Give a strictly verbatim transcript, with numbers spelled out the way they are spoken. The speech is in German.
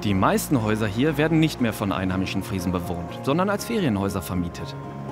Die meisten Häuser hier werden nicht mehr von einheimischen Friesen bewohnt, sondern als Ferienhäuser vermietet.